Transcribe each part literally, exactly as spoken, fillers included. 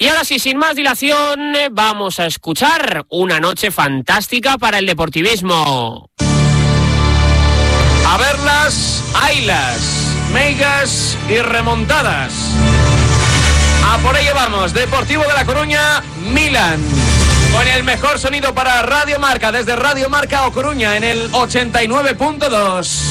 Y ahora sí, sin más dilación, vamos a escuchar una noche fantástica para el deportivismo. A verlas, haylas, meigas y remontadas. A por ello vamos, Deportivo de La Coruña, Milan. Con el mejor sonido para Radio Marca, desde Radio Marca O Coruña en el ochenta y nueve punto dos.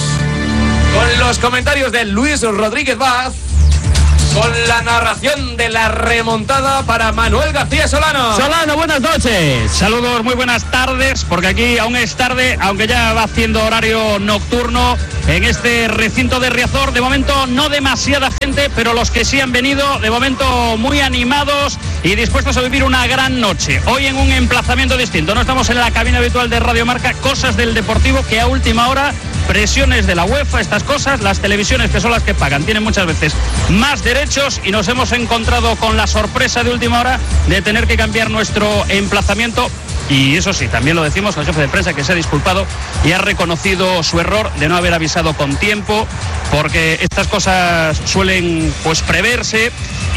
Con los comentarios de Luis Rodríguez Vaz. Con la narración de la remontada para Manuel García Solano. Solano, buenas noches. Saludos, muy buenas tardes, porque aquí aún es tarde, aunque ya va haciendo horario nocturno en este recinto de Riazor. De momento no demasiada gente, pero los que sí han venido, de momento muy animados y dispuestos a vivir una gran noche. Hoy en un emplazamiento distinto. No estamos en la cabina habitual de Radio Marca, cosas del Deportivo que a última hora, presiones de la UEFA, estas cosas, las televisiones que son las que pagan, tienen muchas veces más derechos y nos hemos encontrado con la sorpresa de última hora de tener que cambiar nuestro emplazamiento. Y eso sí, también lo decimos al jefe de prensa, que se ha disculpado y ha reconocido su error de no haber avisado con tiempo, porque estas cosas suelen pues preverse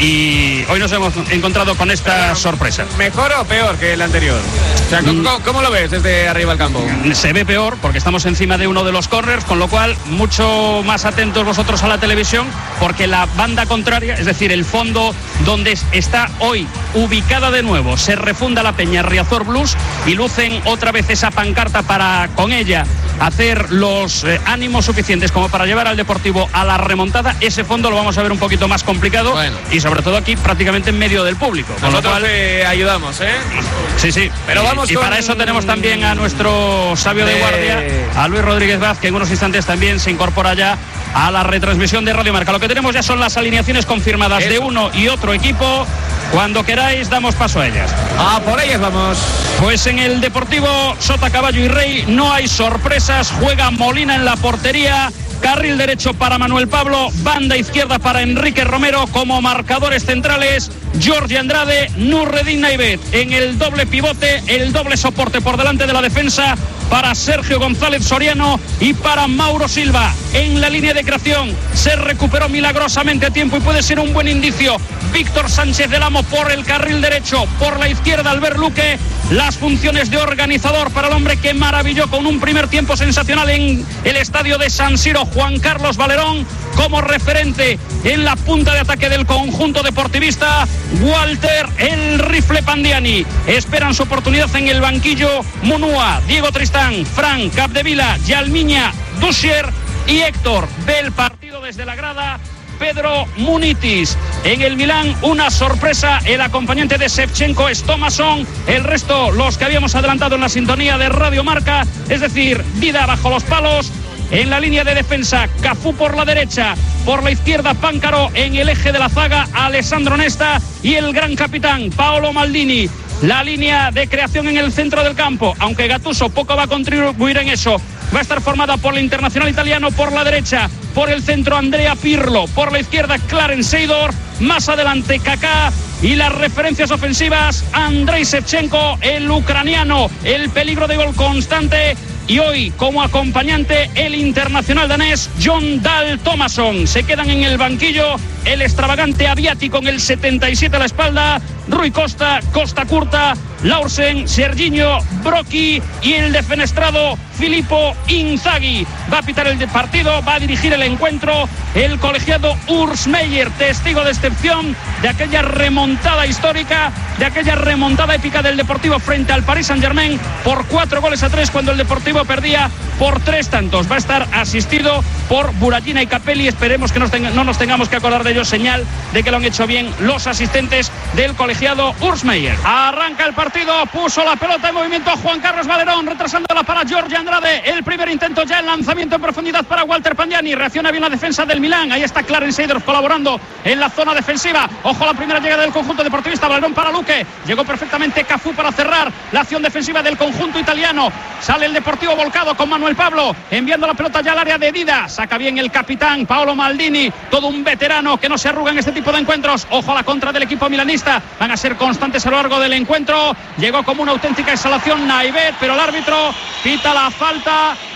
y hoy nos hemos encontrado con esta Pero, sorpresa. ¿Mejor o peor que el anterior? O sea, ¿cómo, mm. ¿cómo lo ves desde arriba del campo? Se ve peor porque estamos encima de uno de los corners, con lo cual mucho más atentos vosotros a la televisión, porque la banda contraria, es decir, el fondo donde está hoy ubicada de nuevo, se refunda la peña Riazor Blues, y lucen otra vez esa pancarta para con ella hacer los eh, ánimos suficientes como para llevar al Deportivo a la remontada. Ese fondo lo vamos a ver un poquito más complicado, bueno, y sobre todo aquí prácticamente en medio del público. Con Nosotros lo cual eh, ayudamos, ¿eh? Sí, sí. Pero y, vamos y con... para eso tenemos también a nuestro sabio de... de guardia, a Luis Rodríguez Vaz, que en unos instantes también se incorpora ya a la retransmisión de Radio Marca. Lo que tenemos ya son las alineaciones confirmadas eso. de uno y otro equipo. Cuando queráis damos paso a ellas. A por ellas vamos. Pues en el Deportivo Sota, Caballo y Rey no hay sorpresas. Juega Molina en la portería. Carril derecho para Manuel Pablo, banda izquierda para Enrique Romero. Como marcadores centrales, Jorge Andrade, Nurredin Naibet. En el doble pivote, el doble soporte por delante de la defensa para Sergio González Soriano y para Mauro Silva. En la línea de creación se recuperó milagrosamente a tiempo y puede ser un buen indicio Víctor Sánchez del Amo por el carril derecho. Por la izquierda, Albert Luque. Las funciones de organizador para el hombre que maravilló con un primer tiempo sensacional en el estadio de San Siro, Juan Carlos Valerón. Como referente en la punta de ataque del conjunto deportivista, Walter el Rifle Pandiani. Esperan su oportunidad en el banquillo Munúa, Diego Tristán, Fran Capdevila, Yalmiña, Dussier y Héctor. Ve el partido desde la grada Pedro Munitis. En el Milán, una sorpresa, el acompañante de Shevchenko es Thomasson. El resto, los que habíamos adelantado en la sintonía de Radio Marca, es decir, Dida bajo los palos. En la línea de defensa, Cafú por la derecha, por la izquierda Páncaro. En el eje de la zaga, Alessandro Nesta y el gran capitán Paolo Maldini. La línea de creación en el centro del campo, aunque Gattuso poco va a contribuir en eso, va a estar formada por el internacional italiano por la derecha, por el centro Andrea Pirlo, por la izquierda Clarence Seedorf, más adelante Kaká y las referencias ofensivas Andrei Shevchenko, el ucraniano, el peligro de gol constante. Y hoy, como acompañante, el internacional danés John Dahl Tomasson. Se quedan en el banquillo el extravagante Aviati con el setenta y siete a la espalda, Rui Costa, Costa Curta, Laursen, Serginho, Brocchi y el defenestrado Filippo Inzaghi. Va a pitar el partido, va a dirigir el encuentro el colegiado Urs Meier, testigo de excepción de aquella remontada histórica, de aquella remontada épica del Deportivo frente al Paris Saint-Germain por cuatro goles a tres cuando el Deportivo perdía por tres tantos. Va a estar asistido por Buragina y Capelli. Esperemos que no, tenga, no nos tengamos que acordar de ellos, señal de que lo han hecho bien los asistentes del colegiado Urs Meier. Arranca el partido, puso la pelota en movimiento a Juan Carlos Valerón, retrasándola para Jorge Andrade. El primer intento ya, el lanzamiento en profundidad para Walter Pandiani. Reacciona bien la defensa del Milán. Ahí está Clarence Seedorf colaborando en la zona defensiva. Ojo a la primera llegada del conjunto deportivista. Valerón para Luque. Llegó perfectamente Cafú para cerrar la acción defensiva del conjunto italiano. Sale el Deportivo volcado con Manuel Pablo, enviando la pelota ya al área de Dida. Saca bien el capitán Paolo Maldini, todo un veterano que no se arruga en este tipo de encuentros. Ojo a la contra del equipo milanista. Van a ser constantes a lo largo del encuentro. Llegó como una auténtica exhalación Naibet, pero el árbitro pita la falta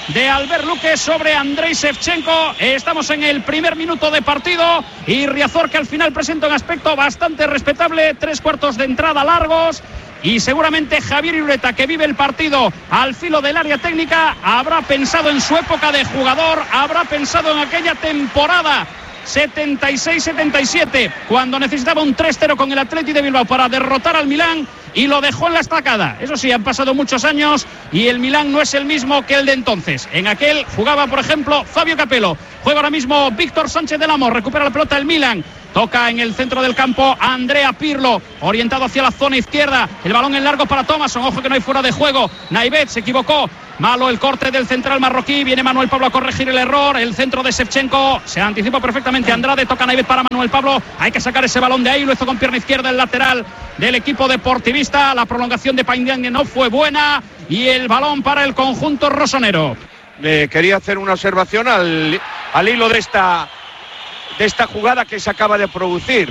de Albert Luque sobre Andrei Shevchenko. Estamos en el primer minuto de partido y Riazor, que al final presenta un aspecto bastante respetable, tres cuartos de entrada largos, y seguramente Javier Irureta, que vive el partido al filo del área técnica, habrá pensado en su época de jugador, habrá pensado en aquella temporada setenta y seis setenta y siete, cuando necesitaba un tres cero con el Athletic de Bilbao para derrotar al Milán, y lo dejó en la estacada. Eso sí, han pasado muchos años y el Milán no es el mismo que el de entonces. En aquel jugaba, por ejemplo, Fabio Capello. Juega ahora mismo Víctor Sánchez del Amo. Recupera la pelota el Milán. Toca en el centro del campo Andrea Pirlo, orientado hacia la zona izquierda. El balón en largo para Thomasson. Ojo que no hay fuera de juego. Naivet se equivocó. Malo el corte del central marroquí. Viene Manuel Pablo a corregir el error. El centro de Shevchenko. Se anticipó perfectamente Andrade. Toca Naivet para Manuel Pablo. Hay que sacar ese balón de ahí. Lo hizo con pierna izquierda el lateral del equipo deportivista. La prolongación de Paindiangue no fue buena. Y el balón para el conjunto rosonero. Eh, quería hacer una observación al, al hilo de esta, de esta jugada que se acaba de producir.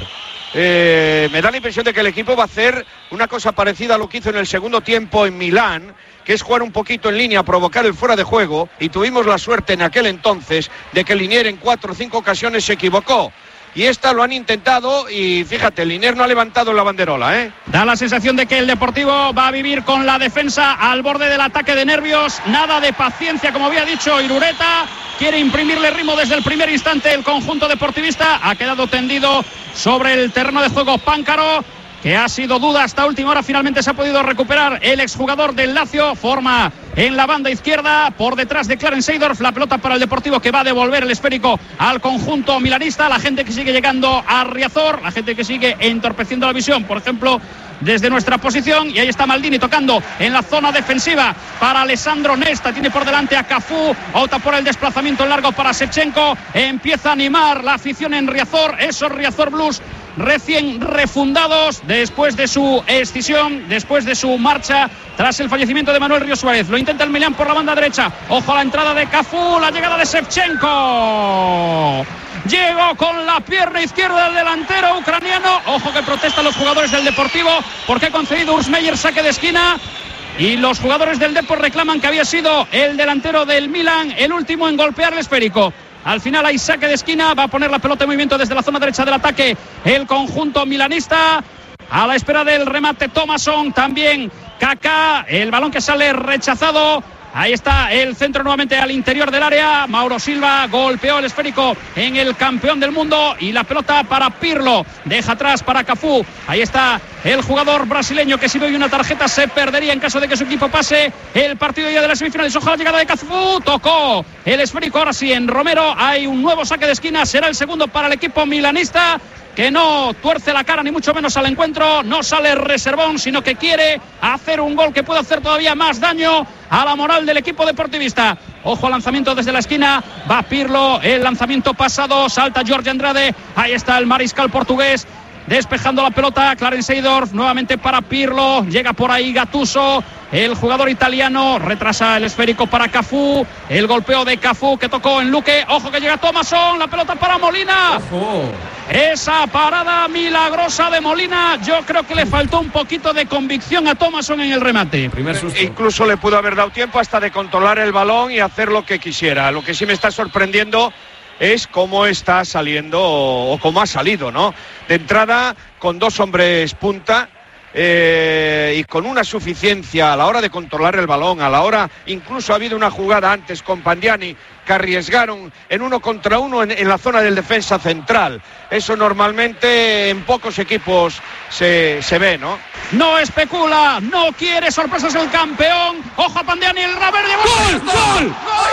Eh, me da la impresión de que el equipo va a hacer una cosa parecida a lo que hizo en el segundo tiempo en Milán, que es jugar un poquito en línea, provocar el fuera de juego, y tuvimos la suerte en aquel entonces de que Linier en cuatro o cinco ocasiones se equivocó. Y esta lo han intentado y fíjate, Linier no ha levantado la banderola, ¿eh? Da la sensación de que el Deportivo va a vivir con la defensa al borde del ataque de nervios. Nada de paciencia, como había dicho Irureta. Quiere imprimirle ritmo desde el primer instante el conjunto deportivista. Ha quedado tendido sobre el terreno de juego Páncaro, que ha sido duda hasta última hora. Finalmente se ha podido recuperar el exjugador del Lazio. Forma en la banda izquierda, por detrás de Clarence Seedorf. La pelota para el Deportivo, que va a devolver el esférico al conjunto milanista. La gente que sigue llegando a Riazor, la gente que sigue entorpeciendo la visión, por ejemplo, desde nuestra posición. Y ahí está Maldini tocando en la zona defensiva para Alessandro Nesta. Tiene por delante a Cafú. Opta por el desplazamiento largo para Shevchenko. Empieza a animar la afición en Riazor. Esos Riazor Blues recién refundados después de su escisión, después de su marcha tras el fallecimiento de Manuel Ríos Suárez. Lo intenta el Milán por la banda derecha. Ojo a la entrada de Cafú, la llegada de Shevchenko. Llegó con la pierna izquierda del delantero ucraniano. Ojo que protestan los jugadores del Deportivo porque ha concedido Ursmeyer saque de esquina. Y los jugadores del Depor reclaman que había sido el delantero del Milán el último en golpear el esférico. Al final hay saque de esquina, va a poner la pelota en movimiento desde la zona derecha del ataque el conjunto milanista. A la espera del remate Thomasson, también Kaká, el balón que sale rechazado. Ahí está el centro nuevamente al interior del área. Mauro Silva golpeó el esférico en el campeón del mundo y la pelota para Pirlo. Deja atrás para Cafú. Ahí está el jugador brasileño que si no hay una tarjeta se perdería en caso de que su equipo pase el partido ya de las semifinales. Ojalá la llegada de Cafú. Tocó el esférico ahora sí en Romero. Hay un nuevo saque de esquina. Será el segundo para el equipo milanista, que no tuerce la cara ni mucho menos al encuentro, no sale reservón, sino que quiere hacer un gol que puede hacer todavía más daño a la moral del equipo deportivista. Ojo al lanzamiento desde la esquina, va Pirlo, el lanzamiento pasado, salta Jorge Andrade, ahí está el mariscal portugués, despejando la pelota, Clarence Seedorf, nuevamente para Pirlo, llega por ahí Gattuso, el jugador italiano, retrasa el esférico para Cafú, el golpeo de Cafú que tocó en Luque, ojo que llega Thomasson, la pelota para Molina. Ojo. Esa parada milagrosa de Molina, yo creo que le faltó un poquito de convicción a Thomasson en el remate. Primer susto. Incluso le pudo haber dado tiempo hasta de controlar el balón y hacer lo que quisiera. Lo que sí me está sorprendiendo es cómo está saliendo o cómo ha salido, ¿no? De entrada, con dos hombres punta eh, y con una suficiencia a la hora de controlar el balón, a la hora, incluso ha habido una jugada antes con Pandiani que arriesgaron en uno contra uno en, en la zona del defensa central. Eso normalmente en pocos equipos se, se ve, ¿no? No especula, no quiere sorpresas el campeón. Ojo a Pandiani, el Raver de gol, gol, gol,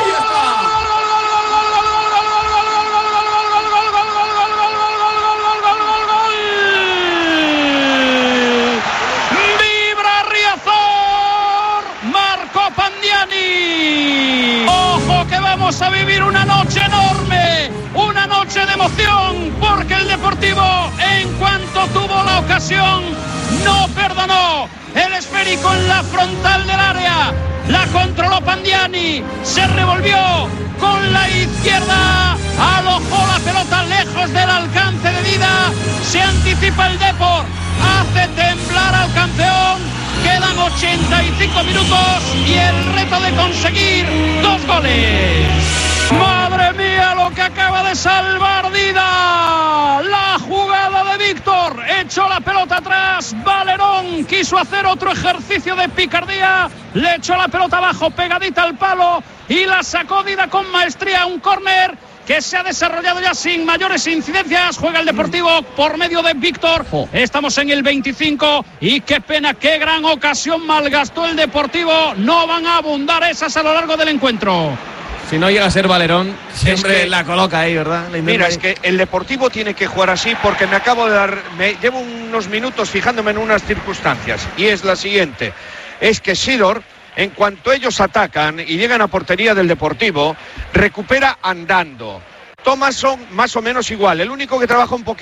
Pandiani. Ojo que vamos a vivir una noche enorme, una noche de emoción, porque el Deportivo, en cuanto tuvo la ocasión, no perdonó. El esférico en la frontal del área, la controló Pandiani, se revolvió con la izquierda, alojó la pelota lejos del alcance de Dida, se anticipa el Depor, hace temblar al campeón. Quedan ochenta y cinco minutos y el reto de conseguir dos goles. ¡Madre mía lo que acaba de salvar Dida! La jugada de Víctor, echó la pelota atrás, Valerón quiso hacer otro ejercicio de picardía, le echó la pelota abajo pegadita al palo y la sacó Dida con maestría, un córner que se ha desarrollado ya sin mayores incidencias. Juega el Deportivo por medio de Víctor. Estamos en el veinticinco y qué pena, qué gran ocasión malgastó el Deportivo. No van a abundar esas a lo largo del encuentro. Si no llega a ser Valerón, siempre es que, la coloca ahí, ¿verdad? Mira, es que el Deportivo tiene que jugar así porque me acabo de dar, me llevo unos minutos fijándome en unas circunstancias y es la siguiente, es que Sidor, en cuanto ellos atacan y llegan a portería del Deportivo, recupera andando. Thomasson más o menos igual, el único que trabaja un poquito